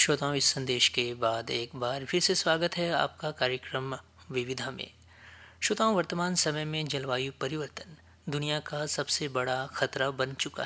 श्रोताओं, इस संदेश के बाद एक बार फिर से स्वागत है आपका कार्यक्रम विविधा में। श्रोताओं, वर्तमान समय में जलवायु परिवर्तन दुनिया का सबसे बड़ा खतरा बन चुका